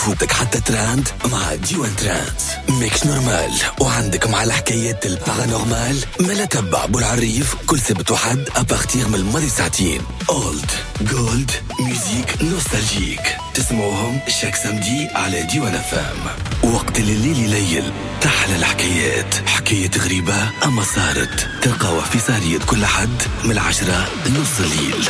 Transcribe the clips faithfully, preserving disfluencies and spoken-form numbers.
يفوتك حتى تراند مع ديوان تراند ميكس نورمال. وعندك مع الحكايات البارانورمال ملا تبع بولعريف كل سبت وحد أبارتيغ من الماضي ساعتين. أولد جولد ميوزيك نوستالجيك تسمعوهم شاك سمدي على ديوان فام. وقت الليل يليل تحلى الحكايات، حكاية غريبة أما صارت تلقاوها في سهرية كل حد من العشرة نص الليل.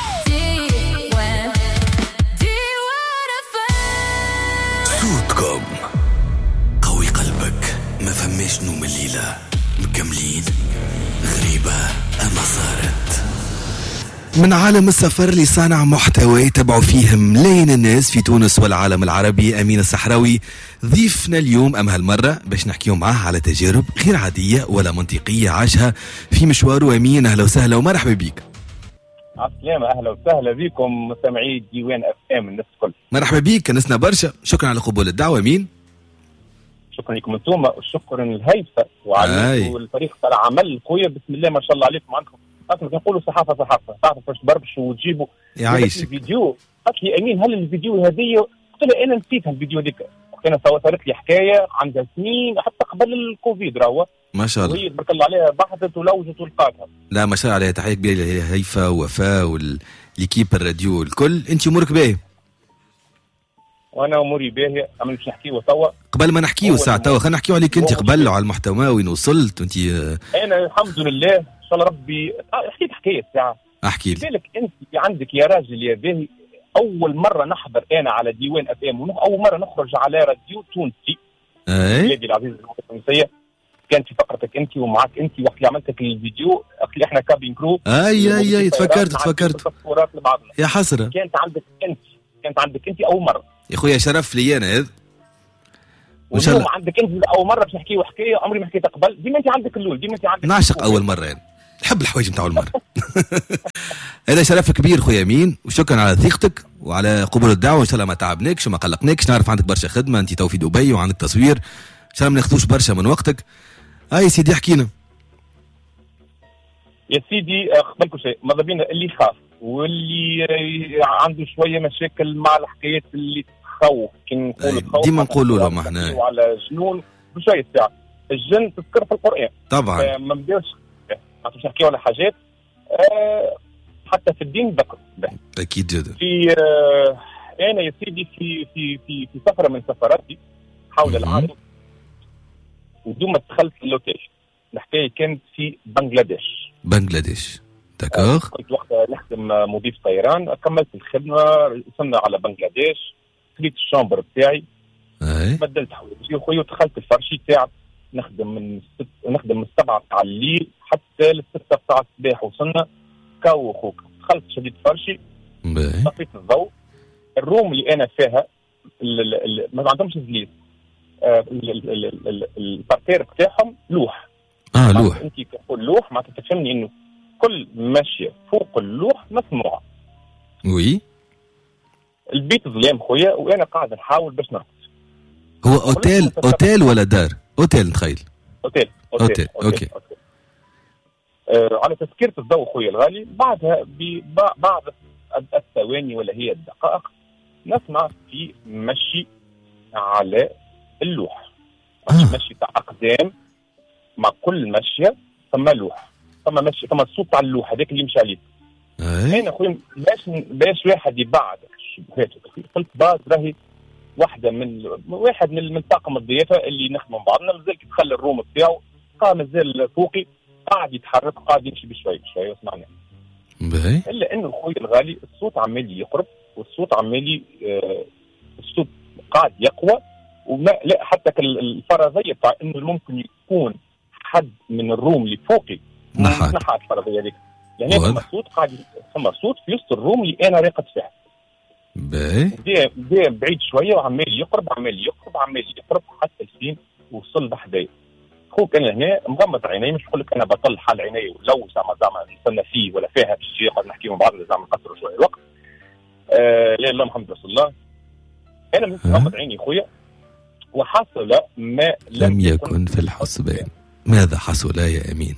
صوتكم قوي قلبك ما فماش نوم الليلة مكملين غريبة أما صارت. من عالم السفر لصانع محتوى يتابعوا فيه ملايين الناس في تونس والعالم العربي، أمين الصحراوي ضيفنا اليوم أم هالمرة باش نحكيو معاه على تجارب غير عادية ولا منطقية عاشها في مشواره. أمين أهلا وسهلا ومرحبا بيك. عسلامة، أهلا وسهلا بكم مستمعي ديوان أف أم الناس الكل. مرحبا بيك، نسنا برشا، شكرا على قبول الدعوة. أمين شكرا لكم انتم وشكرا الهيفا وعلى الفريق تاع العمل القوية، بسم الله ما شاء الله عليكم. عندكم اصلا نقولوا صحافة صحافة تعرفوا باش بربش وتجيبوا يعيشك الفيديو. قالت لي أمين هل الفيديو هذه؟ قلت لها أنا نسيت هالفيديو ذيك، أنا صارت لي حكاية عندها سنين حتى قبل الكوفيد راهو ما شاء الله، وهي تبارك الله عليها بحثت ولوجت ولقاتها. لا ما شاء الله عليها، تحية كبيرة لهيفا ووفاء والليكيب الراديو الكل. انت امورك باهي؟ وانا اموري باهيه. اما باش نحكيو توا قبل ما نحكيو الساعه توا خلينا نحكيو عليك انت قبل وعلى المحتوى وين وصلت وانت. انا الحمد لله ان شاء الله ربي حكيت حكايه ساعه. احكي لي بالك انت عندك يا راجل يا باهي، اول مره نحضر انا على ديوان اف ام، اول مره نخرج على راديو تونسي اي بلادي العزيز التونسيه، كانت في فقرتك انت ومعك انت وقت اللي عملتك الفيديو اخي احنا كابين كرو. اي اي اي تفكرت تفكرت يا حسره. كانت عندك انت كانت عندك انت اول مره يا خويا، شرف لي انا هذا. وان شاء الله عندك انت اول مره باش نحكيو حكايه عمري ما حكيتها قبل. ديما انت عندك الاول، ديما انت عندك نعشق اول مره يعني. نحب الحوايج نتاع اول مره. هذا شرف كبير خويا امين، وشكرا على ثقتك وعلى قبول الدعوه. ان شاء الله ما تعبناكش وما قلقناكش، نعرف عندك برشا خدمه، انت تو في دبي وعندك تصوير، ان شاء الله ما ناخذوش برشا من وقتك. اي سيدي احكينا يا سيدي. قبل كل شيء ماذا بينا اللي يخاف واللي عنده شويه مشاكل مع الحكايات اللي تخوف، كي نقولوا تخوف ديما نقولوا لهم احنا على جنون بشويه ساعه. الجن تذكر في القران طبعا، ما نبداوش باش نحكيو على حاجات أه حتى في الدين ذكر اكيد جدا. في أه انا يا سيدي في في في في سفره من سفراتي حول العالم، ودوما دخلت اللوتيل. الحكايه كانت في بنغلاديش. بنغلاديش داكوغ. كنت وقتها نخدم مضيف طيران، كملت الخدمه وصلنا على بنغلاديش، خليت الشامبر بتاعي اي بدلت حوايجي خويا ودخلت الفرشي تاعي. نخدم من ست... نخدم من السبعة تاع الليل حتى للستة تاع الصباح. وصلنا كاو خوك، دخلت شديد فرشي طفيت الضوء. الروم اللي انا فيها ال... ال... ال... ما عندهمش زليز، آه ال... ال... ال... ال... البارتير بتاعهم لوح. اه لوح. انت تقول لوح ما تفهمني انه كل ماشيه فوق اللوح مسموعه. وي البيت ظلام خويا وانا قاعد نحاول باش نرقص. هو اوتيل اوتيل ولا دار؟ اوتيل نتخيل. اوتيل اوتيل, أوتيل. أوتيل. اوكي, أوكي. آه على تذكيرة الضوء خويا الغالي، بعدها بعض الثواني ولا هي الدقائق نسمع في مشي على اللوح. آه. مشي تاع اقدام، مع كل مشيه ثم لوح، ثم مشي ثم الصوت تاع اللوح هذاك اللي يمشي عليه. انا خويا باش باش واحد يبعدك الشبهات. قلت باز راهي واحده من واحد من من طاقم الضيافه اللي نخدموا بعضنا مازال كيدخل الروم بتاعه قام مازال فوقي قاعد يتحرك قاعد يمشي بشوي بشوي وسمعنا. باهي. الا انه خويا الغالي الصوت عمال يقرب والصوت عمال آه الصوت قاعد يقوى، وما لا حتى الفرضيه بتاع انه ممكن يكون حد من الروم اللي فوقي نحات نحات الفرضيه هذيك. يعني ثم صوت قاعد ثم صوت في وسط الروم اللي انا راقد فيها. باهي. بدا بدا بعيد شويه وعمال يقرب عمال يقرب عمال يقرب حتى لفين وصل بحدايا. خوك انا هنا مغمض عيني، مش نقول لك انا بطل حال عيني ولو زعما زعما نستنى فيه ولا فيها باش يقعد نحكي مع بعضنا زعما نقصروا شويه الوقت. آه لا اله محمد رسول الله. انا مغمض عيني خويا وحصل ما لم, لم يكن في الحسبان. ماذا حصل يا امين؟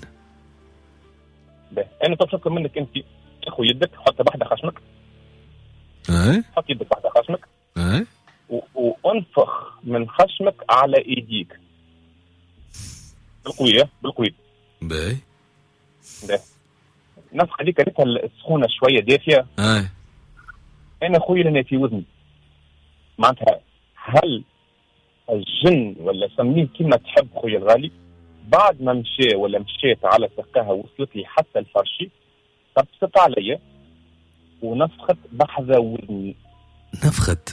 انا بشكر منك انت تاخذ يدك حط بحده خشمك. اي حط يدك بحده خشمك. اي وانفخ من خشمك على ايديك بالقويه بالقويه. باهي. النفخه هذيك ريتها السخونه شويه دافيه. اي انا خويا لنا في وزني معناتها هل الجن ولا سميه كيما تحب خويا الغالي بعد ما مشى ولا مشيت على سقاها وصلت لي حتى الفرشي طبست عليا ونفخت بحذا وزني. نفخت؟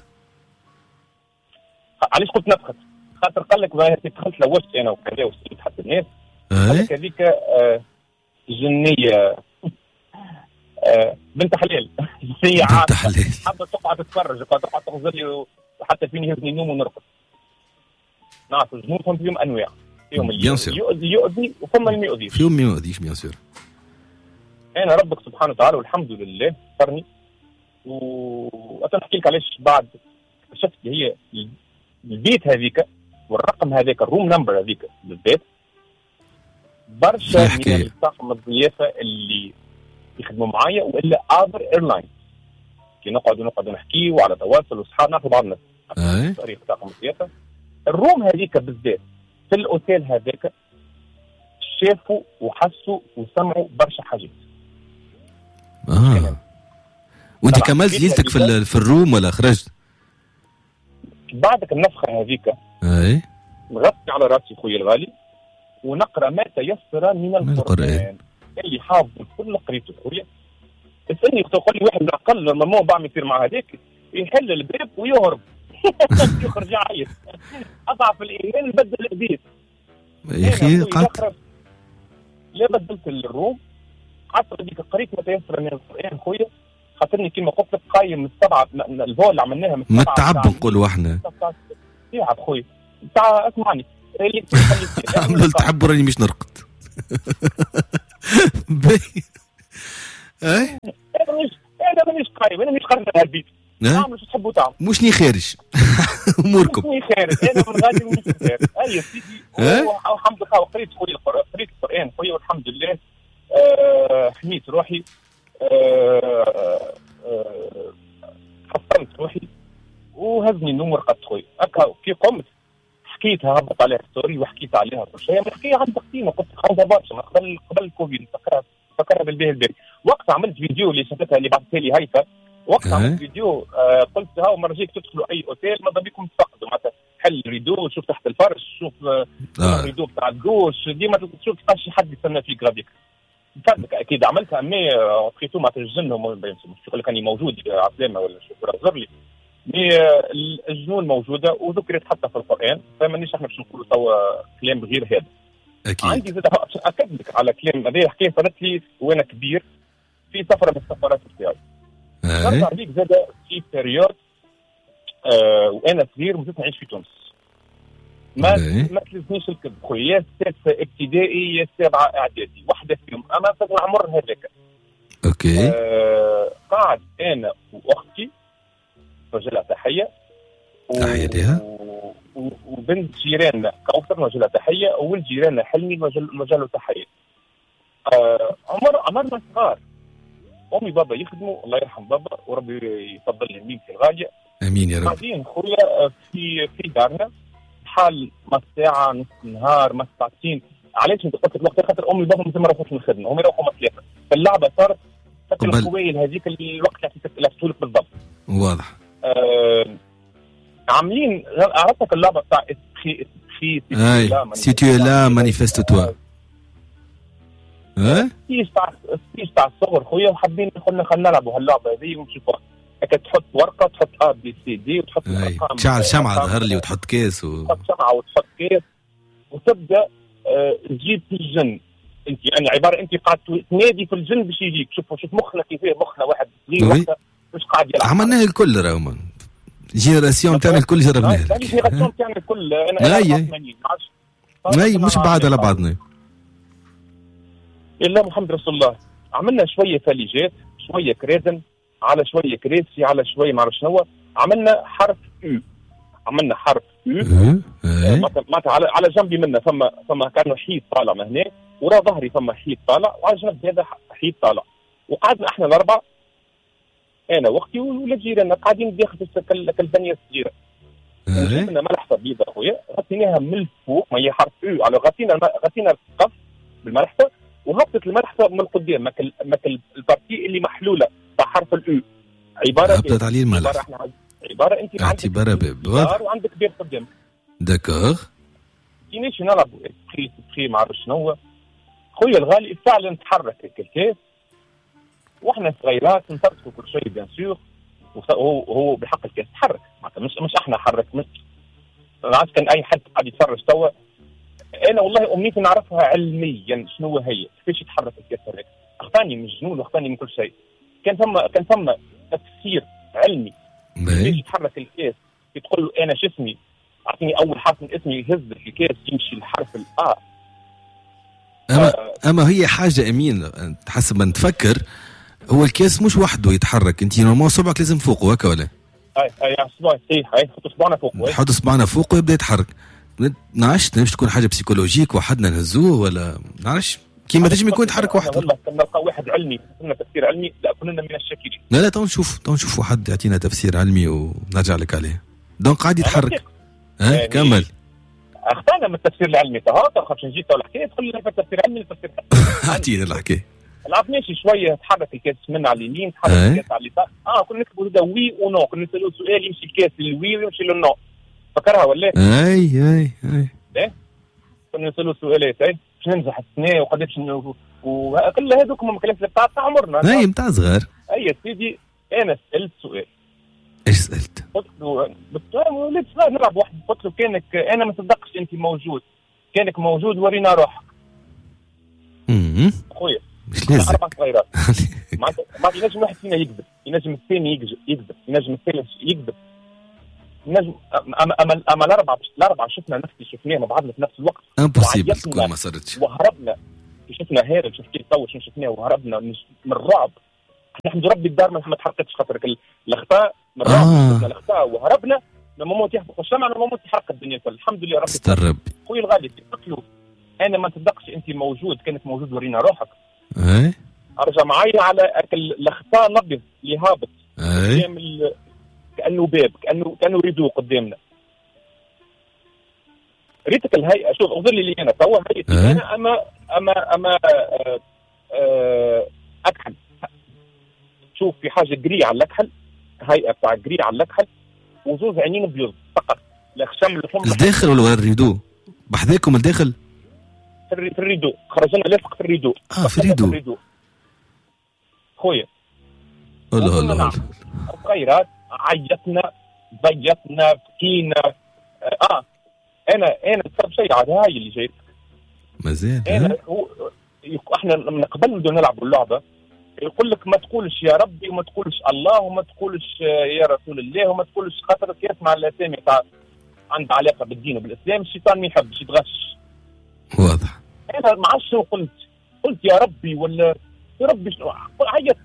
علاش قلت نفخت؟ خاطر قال لك دخلت لوجت انا وكذا وسالت حتى الناس قال لك هذيك آه جنيه آه بنت حلال جنيه بنت حلال حابه تقعد تتفرج تقعد تغزل لي حتى فيني يهزني نوم ونرقص. نعرف الجنون فهم فيهم انواع فيهم اللي يؤذي يؤذي وفما اللي ما يؤذيش فيهم ما يؤذيش بيان سور. انا ربك سبحانه وتعالى والحمد لله فرني وأتنحكي لك علاش بعد اكتشفت هي البيت هذيك والرقم هذاك الروم نمبر هذيك بالذات برشا من الطاقم الضيافه اللي يخدموا معايا والا اذر ايرلاين كي نقعدوا نقعدوا نحكيوا على تواصل وصحاب نعرفوا بعضنا طريق طاقم الضيافه. الروم هذيك بالذات في الاوتيل هذاك شافوا وحسوا وسمعوا برشا حاجات. اه وانت كملت ليلتك في في الروم ولا خرجت؟ بعدك النفخه هذيك اي نغطي على راسي خويا الغالي ونقرا ما تيسر من القرآن, القرآن. اللي حافظ كل قريته خويا. اسالني تقول لي واحد من الاقل نورمالمون بعمل يصير مع هذاك يحل الباب ويهرب يخرج يعيط. اضعف الايمان يبدل البيت يا اخي قعدت لا بدلت الروم قعدت هذيك قريت ما تيسر من القرآن خويا خاطرني كيما قلت لك قايم من السبعه الفول اللي عملناها من السبعه متعب نقولوا احنا تعب خويا تاع اسمعني عملوا التعب راني مش نرقد. اي انا مش انا مانيش قايم انا مش خارج من البيت نعم مش تحبوا تعمل مش ني خارج اموركم مش خارج انا من غادي مش خارج. اي سيدي والحمد لله قريت خويا القرآن قريت القرآن خويا والحمد لله أه حميت روحي أه أه حصلت روحي وهزني النوم ورقدت خويا هكا كي قمت حكيتها هبط عليها ستوري وحكيت عليها كل شيء نحكيها عن تقسيمه قلت خمسه برشا قبل قبل الكوفيد فكرها فكرها بالبيه الباري. وقت عملت فيديو اللي شفتها اللي بعثتها لي هيفا وقت عملت فيديو آه قلت هاو مرة جيك تدخلوا اي اوتيل ماذا بكم تفقدوا معناتها حل الريدو شوف تحت الفرش شوف آه الريدو بتاع الدوش ديما تشوف كيفاش شي حد يستنى فيك غاديك فاتك اكيد عملتها مي تخيتو معناتها الجن مش يقول لك اني موجود عسلامه ولا شوف زر لي مي الجنون موجوده وذكرت حتى في القران فمانيش احنا باش نقولوا توا كلام غير هذا. اكيد عندي زاد اكد لك على كلام هذه حكايه صارت لي وانا كبير في سفره من السفرات بتاعي. نرجع بيك زاد في بيريود آه وانا صغير مشيت نعيش في تونس. ما ما تلزمنيش الكذب خويا يا السادسه ابتدائي يا السابعه اعدادي واحده فيهم اما في العمر هذاك. اوكي. آه قاعد انا واختي رجلها تحيه تحيه لها وبنت جيراننا كوثر نوجه تحيه وولد جيراننا حلمي نوجه له تحيه. آه عمر عمرنا صغار امي بابا يخدموا الله يرحم بابا وربي يفضل لي ميمتي الغاليه امين يا رب. قاعدين خويا في في دارنا حال ما ساعه نص نهار ما ساعتين. علاش انت قلت الوقت خاطر امي بابا ما راحوش من الخدمه هم يروحوا ثلاثه فاللعبه صارت فكر القويل هذيك الوقت اللي تقول بالضبط واضح. آه عاملين عرفتك اللعبه بتاع في في سي تو لا مانيفيستو توا ها ستيج تاع ستيج تاع الصغر خويا وحابين قلنا خلينا نلعبوا هاللعبه هذه ونشوفوها هكا تحط ورقه تحط ا بي سي دي وتحط ارقام تشعل شمعه ظهر لي وتحط كاس و... تحط شمعه وتحط كاس وتبدا آه تجيب في الجن انت يعني عباره انت قاعد تنادي في الجن باش يجيك شوف شوف مخنا كيفاه مخنا واحد صغير مش قاعد يلعب عملناها الكل راهو جينيراسيون تاعنا الكل جربناها جينيراسيون تاعنا الكل انا اي مش بعاد على بعضنا الا محمد رسول الله. عملنا شويه فاليجات شويه كريزن على شويه كريسي على شويه ما عرفش شنو عملنا حرف يو عملنا حرف يو معناتها على على جنبي منا فما فما كانوا حيط طالع من هنا ورا ظهري فما حيط طالع وعلى جنب هذا حيط طالع وقعدنا احنا الاربعه انا واختي وولاد جيراننا قاعدين داخل الكلبانيه الصغيره وجبنا ملحفه بيضاء خويا غطيناها من الفوق ما هي حرف او على غطينا غطينا القف بالملحفه وهبطت الملحفه من القدام ماك ماك البارتي اللي محلوله تاع حرف الاو عباره هبطت عليه الملح عباره, عبارة انت اعتبارها باب وعندك باب قدام داكوغ كي نمشي نلعبوا بخي بخي ما عرفش شنو خويا الغالي فعلا تحرك الكاس واحنا صغيرات نفرقوا كل شيء بيان سور وهو هو بحق الكاس تحرك معناتها مش مش احنا حرك مش عاد كان اي حد قاعد يتفرج توا انا والله امنيتي نعرفها علميا شنو هي كيفاش يتحرك الكاس هذاك اخطاني من الجنون واخطاني من كل شيء كان ثم كان ثم تفسير علمي كيفاش يتحرك الكاس تقول له انا شو اسمي اعطيني اول حرف من اسمي يهز الكاس يمشي الحرف الا اما آه اما هي حاجه امين حسب ما نتفكر هو الكاس مش وحده يتحرك انت نورمال صبعك لازم فوقه هكا ولا اي اي صباعي صحيح اي نحط صبعنا فوقه نحط صبعنا فوقه ويبدا يتحرك نعرفش تنجم تكون حاجه بسيكولوجيك وحدنا نهزوه ولا نعرفش كيما تنجم يكون يتحرك وحده والله كنا نلقى واحد علمي كنا تفسير علمي لا كنا من الشاكرين لا لا تو نشوف تو نشوف واحد يعطينا تفسير علمي ونرجع لك عليه دونك قاعد يتحرك ها يعني كمل اخطانا من التفسير العلمي تها خاطر نجي تو الحكايه تقول لي التفسير العلمي التفسير اعطينا الحكايه لعبناش شويه تحرك الكاس من على اليمين تحرك أه؟ الكاس على اليسار اه كنا نكتبوا هذا وي ونو كنا نسالوا سؤال يمشي الكاس للوي ويمشي للنو فكرها ولا اي اي اي ايه كنا نسالوا سؤالات اي باش ننجح السنه وقداش وكل هذوك هم كلام تاع عمرنا اي نتاع صغار اي سيدي انا سالت سؤال ايش سالت؟ قلت له بالطيب وليت صغير نلعب واحد قلت له كانك انا ما صدقش انت موجود كانك موجود ورينا روحك امم خويا مش لازم اربع صغيرات ما ينجم واحد فينا يكذب ينجم الثاني يكذب ينجم الثالث يكذب ينجم اما اما اما الاربعه الاربعه شفنا نفسي شفناه مع بعضنا في نفس الوقت امبوسيبل تكون ما صارتش وهربنا شفنا هارب شفت تو شنو شفناه وهربنا من الرعب نحمد ربي الدار ما تحرقتش خاطر الاخطاء من الرعب آه. شفنا الاخطاء وهربنا لما موت يحبط الشمع لما موت تحرق الدنيا كلها الحمد لله ربي استرب خويا الغالي تقتلوا انا ما تصدقش انت موجود كانت موجود ورينا روحك اي ارجع معايا على الاخطاء الابيض اللي هابط اي قدام كانه باب كانه كانه ريدو قدامنا ريتك الهيئه شوف انظر لي انا توا هيئتي انا اما اما اما آه آه اكحل شوف في حاجه جري على الاكحل هيئه بتاع جري على الاكحل وزوز عينين بيض فقط لا خشم الفم الداخل ولا الريدو بحذاكم الداخل في الريدو خرجنا لاصق في الريدو اه في الريدو, الريدو. خويا الله الله صغيرات عيطنا ضيطنا بكينا اه انا انا صار شيء عاد هاي اللي جايت مازال انا هو احنا من قبل نبداو نلعبوا اللعبه يقول لك ما تقولش يا ربي وما تقولش الله وما تقولش يا رسول الله وما تقولش خاطر يسمع الاسامي تاع عندها علاقه بالدين وبالاسلام الشيطان ما يحبش يتغش واضح انا ما عرفتش شنو قلت قلت يا ربي ولا يا ربي شنو عيط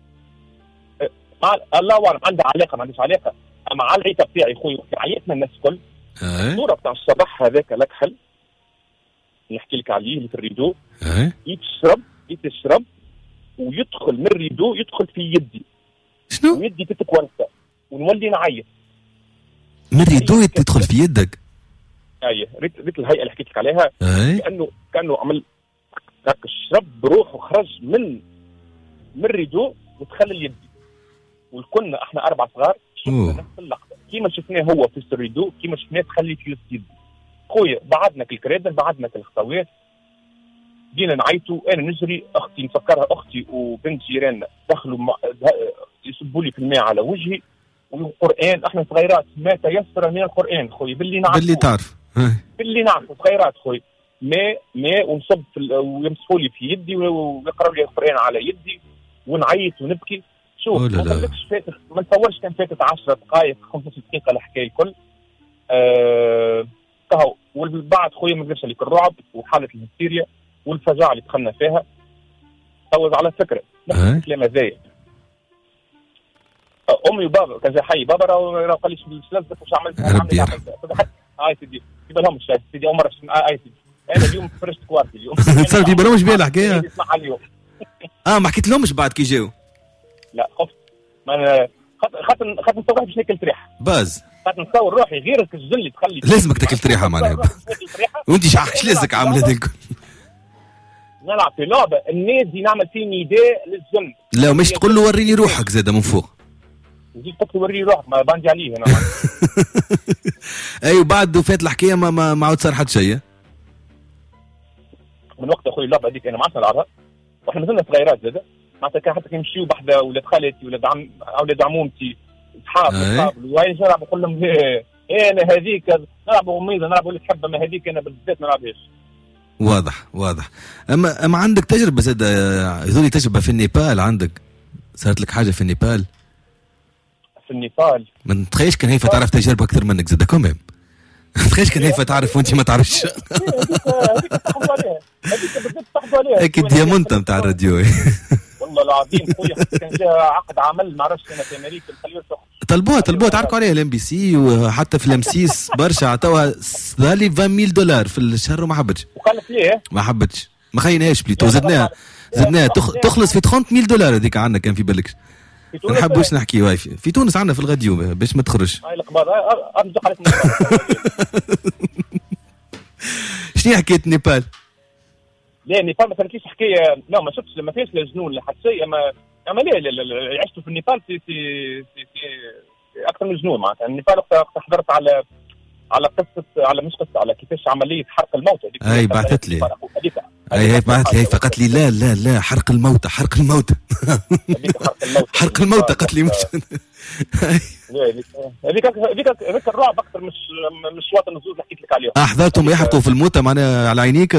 الله اعلم عندها علاقه ما عندهاش علاقه اما على العيطه بتاعي خويا عيطنا الناس الكل الصوره بتاع الصباح هذاك لكحل نحكي لك عليه اللي في الريدو يتشرب يتشرب ويدخل من الريدو يدخل في يدي شنو؟ ويدي تتكورسه ونولي نعيط من الريدو تدخل في يدك اي ريت ريت الهيئه اللي حكيت لك عليها أي. كانه كانه عمل هاك الشرب بروحه خرج من من الريدو ودخل اليد وكنا احنا اربع صغار شفنا نفس اللقطه كيما شفناه هو في الريدو كيما شفناه تخلي في يدي خويا بعدنا الكريدل بعدنا الخطوات جينا نعيطوا انا نجري اختي نفكرها اختي وبنت جيراننا دخلوا يصبوا لي في الماء على وجهي والقران احنا صغيرات ما تيسر من القران خويا باللي نعرف باللي تعرف باللي نعرف صغيرات خويا ماء ماء ونصب ويمسحوا لي في يدي ويقراوا لي القران على يدي ونعيط ونبكي شوف ما نقولكش فاتت ما نتصورش كان فاتت عشر دقائق خمسة دقائق الحكايه الكل أه كهو والبعد خويا ما نقدرش عليك الرعب وحاله الهستيريا والفجاعه اللي دخلنا فيها توز على فكره نفس الكلام هذايا امي وبابا كان جاي حي بابا راه قال لي مش لازم واش عملت عملت هاي سيدي ما لهمش سيدي اول مره هاي سيدي انا اليوم فرشت كوارتي اليوم صار في بالهمش بها الحكايه اسمعها اليوم اه ما حكيت لهمش بعد كي جاو لا خفت ما خاطر خاطر خاطر نصور باش ناكل تريح باز قاعد نصور روحي غير الجن تخلي لازمك تاكل ريحه معناها وانت شاش لازك عامل هذا الكل. نلعب في لعبه النادي نعمل فيه نداء للجن. لا مش تقول له وريني روحك زاده من فوق. نجي تقول له وريني روحك ما باندي عليه هنا. اي وبعد وفات الحكايه ما ما, ما عاد صار حد شيء. من وقت اخوي اللعبه هذيك انا ما عادش نلعبها واحنا مازلنا صغيرات زاده معناتها كان حتى كي نمشيو بحذا ولاد خالتي ولاد عم اولاد عمومتي اصحاب اصحاب وين نلعب نقول لهم ايه انا هذيك نلعب غميضه نلعب اللي تحب ما هذيك انا بالذات ما نلعبهاش. واضح واضح. اما اما عندك تجربه زاد يقولي تجربه في النيبال عندك صارت لك حاجه في النيبال؟ في النيبال ما نتخيلش كان هيفا تعرف تجربه اكثر منك زاد كمان. تخيلش كان هيفا تعرف وانت ما تعرفش. هذيك تحضوا عليها هذيك بالذات تحضوا عليها اكيد ديامونتا نتاع الراديو. والله العظيم خويا كان جاها عقد عمل ما عرفتش انا في امريكا نخليوه طلبوها طلبوها تعرفوا عليها الام بي سي وحتى في الام سيس برشا عطوها ذالي عشرين ميل دولار في الشهر وما حبتش. وقالت ليه؟ ما حبتش ما خيناش بليتو زدناها زدناها تخلص في ثلاثين ميل دولار هذيك عندنا كان في بالك. ما نحبوش نحكي واي في, في تونس عندنا في الغاديو باش ما تخرجش. هاي القباض ارجع عليك. شنو حكايه نيبال؟ لا نيبال ما كانتش حكايه لا ما شفتش ما فيش لا جنون لا حتى شيء اما اما لا عشت في النيبال في في في, في اكثر من جنون معناتها النيبال وقت حضرت على على قصه على مش قصه على كيفاش عمليه حرق الموتى. اي بعثت لي اي هي بعثت لي فقط لي لا لا لا حرق الموتى حرق الموتى حرق الموتى قالت لي مش هذيك هذيك هذيك الرعب اكثر مش مش وطن الزوز اللي حكيت لك عليهم. حضرتهم يحرقوا في الموتى معناها على عينيك؟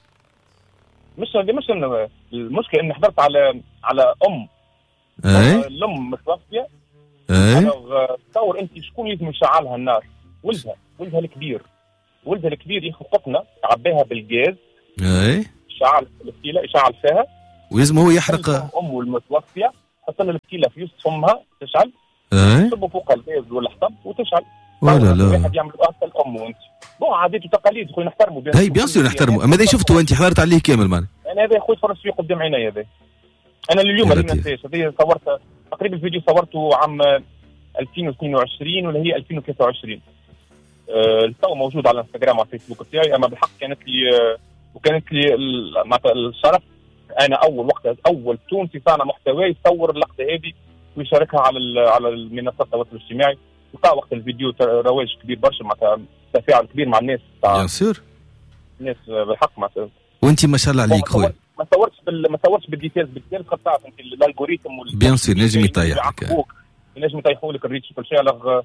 مش مش المشكله اني حضرت على على ام اي الام متوفيه. اي تصور انت شكون لازم يشعلها النار؟ ولدها ولدها الكبير ولدها الكبير ياخذ قطنه عباها بالغاز اي شعل الفتيله يشعل فيها ولازم هو يحرق امه المتوفيه حط لها الفتيله في وسط فمها تشعل اي تصب فوق الغاز والحطب وتشعل. ولا لا واحد يعمل اصل الام وانت بون عادات وتقاليد خويا نحترموا بها. هي بيان سور نحترموا اما اذا شفتوا انت حضرت عليه كامل معناها. انا هذا خويا تفرج فيه قدام عيني هذا انا اليوم ما ننساش هذه صورتها تقريبا الفيديو صورته عام ألفين واثنين وعشرين ولا هي ألفين وثلاثة وعشرين. أه تو موجود على الانستغرام على الفيسبوك تاعي اما بالحق كانت لي أه وكانت لي الشرف انا اول وقت اول تونسي صانع محتوى يصور اللقطه هذه ويشاركها على على المنصات التواصل الاجتماعي. وقع وقت الفيديو رواج كبير برشا معناتها تفاعل كبير مع الناس بيان سور الناس بالحق معناتها. وانت ما شاء الله عليك خويا ما صورتش بال... ما صورتش بالديتيلز بالديتيلز خاطر تعرف انت الالغوريثم وال بيان سور نجم يطيحك نجم يطيحوا لك الريتش كل شيء على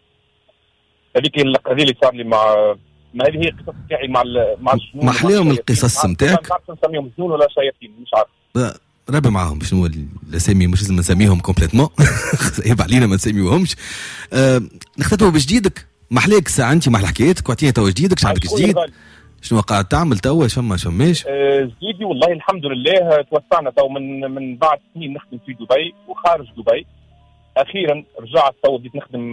هذيك هذه اللي صار لي مع ما هذه هي القصص تاعي مع ال... مع الجنون. ما احلاهم القصص نتاعك؟ ما نعرفش نسميهم جنون ولا شياطين مش عارف. ربي معاهم شنو الاسامي مش لازم نسميهم كومبليتمون يبقى علينا ما نسميوهمش. أه نختتموا بجديدك محلاك ساعه انت محل حكايتك وعطينا توا جديدك شو عندك جديد؟ شنو قاعد تعمل توا فما شماش؟ أه جديدي والله الحمد لله توسعنا تو من من بعد سنين نخدم في دبي وخارج دبي. اخيرا رجعت تو بديت نخدم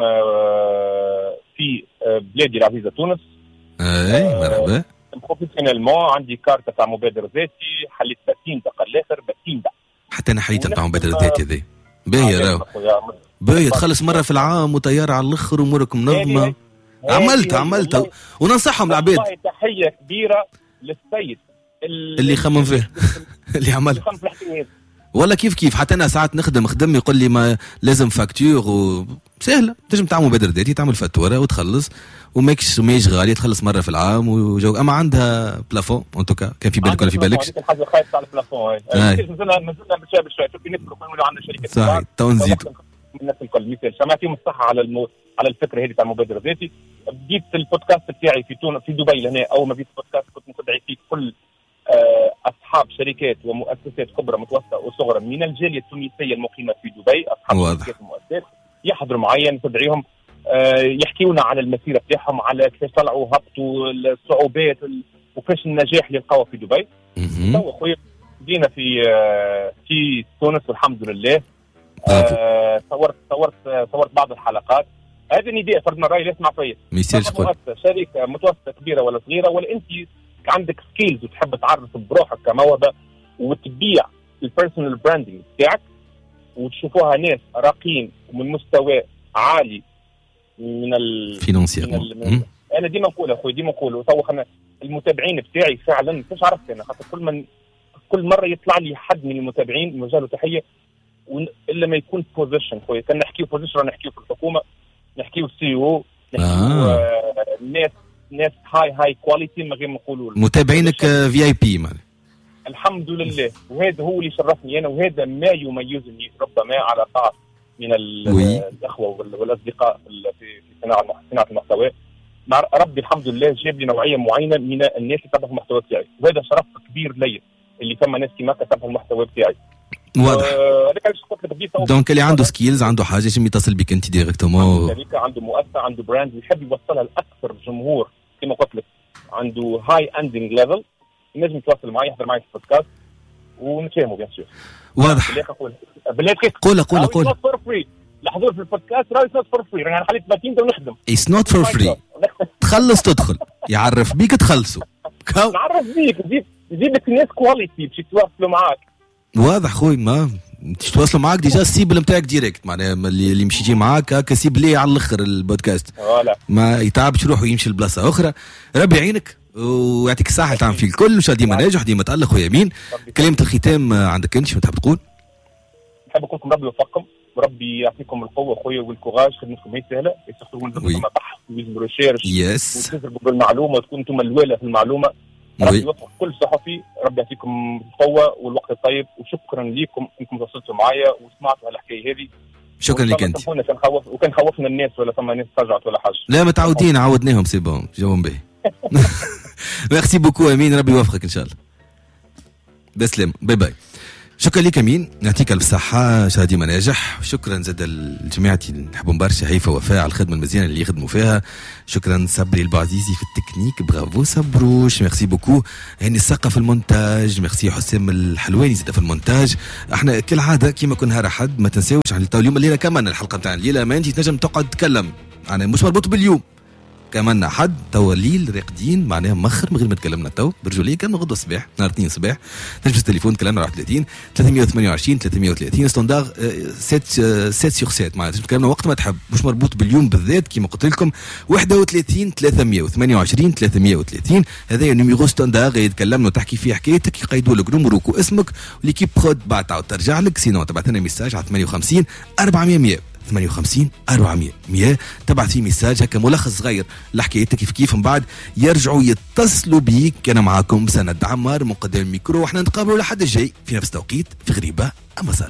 أه في أه بلادي العزيزه تونس. اي مرحبا. بروفيسيونيلمون عندي كارت تاع مبادر ذاتي حليت باتين دقه الاخر باتين دقه. حتى انا حيت نتاع مبادر ذاتي ذي باهي راهو باهي تخلص مره في العام وطياره على الاخر وامورك منظمه. عملت عملت وننصحهم العباد. والله تحيه كبيره للسيد اللي خمم فيه اللي عمل ولا كيف كيف. حتى انا ساعات نخدم خدم يقول لي ما لازم فاكتور وسهله تنجم تعمل مبادره ذاتي تعمل فاتوره وتخلص وماكش ماهيش غاليه تخلص مره في العام وجو. اما عندها بلافون ان توكا كان في بالك ولا في بالكش؟ هذيك الحاجه خايف على البلافون هاي مازلنا مازلنا بشوي بشوي شوفي نكبروا نقولوا عندنا شركه صحيح تو نزيدوا الناس الكل مثال سمعتيهم الصحه على المو... على الفكره هذه تاع المبادره ذاتي. بديت البودكاست بتاعي في تونس في دبي هنا اول ما بديت البودكاست كنت مستدعي فيه كل اصحاب شركات ومؤسسات كبرى متوسطه وصغرى من الجاليه التونسيه المقيمه في دبي اصحاب شركات ومؤسسات يحضروا معايا نستدعيهم يحكيونا على المسيره بتاعهم على كيفاش طلعوا هبطوا الصعوبات وكيفاش النجاح اللي لقاوه في دبي. تو اخويا جينا في في تونس والحمد لله. آه صورت صورت صورت بعض الحلقات. هذه نداء فردنا الراي اللي يسمع فيا شركه متوسطه كبيره ولا صغيره ولا انت عندك سكيلز وتحب تعرف بروحك كموهبه وتبيع البيرسونال براندنج بتاعك وتشوفوها ناس راقين ومن مستوى عالي من ال فينانسييرمون. انا ديما نقول اخويا ديما نقول تو خلينا المتابعين بتاعي فعلا مش عرفت انا خاطر كل من كل مره يطلع لي حد من المتابعين مجاله تحيه الا ما يكون بوزيشن خويا كان نحكيو بوزيشن نحكيو في الحكومه نحكيو سي او نحكيو آه. ناس ناس هاي هاي كواليتي من غير ما نقولوا متابعينك في اي بي معناها. الحمد لله وهذا هو اللي شرفني انا وهذا ما يميزني ربما على بعض من الاخوه والاصدقاء في صناعه صناعه المحتوى. مع ربي الحمد لله جاب لي نوعيه معينه من الناس اللي تتابعوا المحتوى بتاعي وهذا شرف كبير لي اللي ثم ناس كيما تتابعوا المحتوى بتاعي. واضح. دونك اللي عنده سكيلز عنده حاجه يجي يتصل بك انت ديريكتومون. عنده عنده مؤسسه عنده براند ويحب يوصلها لاكثر جمهور كما قلت لك عنده هاي اندنج ليفل ينجم يتواصل معي يحضر معي في البودكاست ونتفاهموا بيان سور. واضح. بالله قول قول قول الحضور في البودكاست راهي نوت فور فري انا حليت باتين ونخدم. اتس نوت فور فري. تخلص تدخل يعرف بيك تخلصوا. نعرف بيك يجيب يجيب لك ناس كواليتي باش يتواصلوا معاك. واضح خوي ما تتواصلوا معاك ديجا السيبل نتاعك ديريكت معناها اللي اللي مشي يجي معاك هكا سيبلي على الاخر البودكاست. ولا ما يتعبش روحه يمشي لبلاصه اخرى. ربي يعينك ويعطيك الصحه تعمل في الكل وان شاء الله ديما ناجح ديما تالق ويمين. كلمه الختام عندك انت شنو تحب تقول؟ نحب نقول لكم ربي يوفقكم وربي يعطيكم القوه خويا والكوراج خدمتكم ماهيش سهله يستخدموا منكم بحث ويزم ريشيرش يس وتجربوا بالمعلومه وتكونوا انتم الوالة في المعلومه. ربي يوفق كل صحفي ربي يعطيكم القوه والوقت الطيب وشكرا لكم انكم تواصلتوا معايا وسمعتوا هالحكايه هذه. شكرا لك انت. كان خوف وكان خوفنا الناس ولا ثم ناس رجعت ولا حاجه. لا متعودين عودناهم سي بون جاوهم به. ميرسي بوكو امين ربي يوفقك ان شاء الله. بسلام باي باي. شكرا لك امين يعطيك الف صحه شادي ديما ناجح. شكرا زاد لجماعتي اللي نحبهم برشا هيفا وفاء على الخدمه المزيانه اللي يخدموا فيها. شكرا صبري البعزيزي في التكنيك برافو صبروش ميرسي بوكو. هاني السقا في المونتاج ميرسي حسام الحلواني زاد في المونتاج. احنا كالعاده كيما كل نهار احد ما تنساوش على اليوم الليله كمان الحلقه نتاع الليله ما انت تنجم تقعد تتكلم انا مش مربوط باليوم كمان حد توا الليل راقدين معناها مخر من غير ما تكلمنا تو برجوليه كان غدوه الصباح نهار اثنين صباح تنجم التليفون كلامنا واحد وثلاثين ثلاثمية وثمانية وعشرين ثلاثمية وثلاثين ستاندار سبعة سبعة سور سبعة معناها تكلمنا وقت ما تحب مش مربوط باليوم بالذات كيما قلت لكم واحد وثلاثين ثلاثمية وثمانية وعشرين ثلاثمية وثلاثين هذا نيميرو ستاندار يتكلمنا وتحكي فيه حكايتك يقيدوا لك نمرك واسمك وليكيب برود بعد تعاود ترجع لك سينو تبعث لنا ميساج على ثمانية وخمسين أربعمية مية ثمانية وخمسين أربعمية مية تبعث فيه ميساج هكا ملخص صغير لحكايتك كيف كيف من بعد يرجعوا يتصلوا بيك. أنا معاكم سند عمار مقدم الميكرو وإحنا نتقابلوا لحد الجاي في نفس التوقيت في غريبة أما صار.